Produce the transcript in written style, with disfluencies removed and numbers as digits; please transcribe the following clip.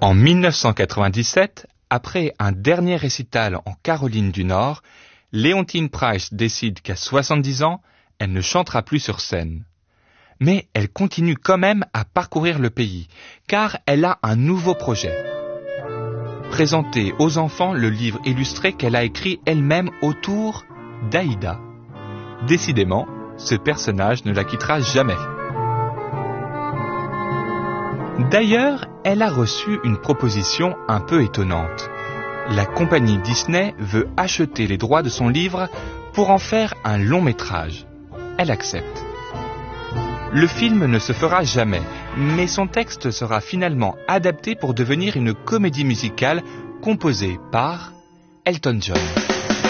En 1997, après un dernier récital en Caroline du Nord, Leontyne Price décide qu'à 70 ans, elle ne chantera plus sur scène. Mais elle continue quand même à parcourir le pays, car elle a un nouveau projet. Présenter aux enfants le livre illustré qu'elle a écrit elle-même autour d'Aïda. Décidément, ce personnage ne la quittera jamais. D'ailleurs, elle a reçu une proposition un peu étonnante. La compagnie Disney veut acheter les droits de son livre pour en faire un long métrage. Elle accepte. Le film ne se fera jamais, mais son texte sera finalement adapté pour devenir une comédie musicale composée par Elton John.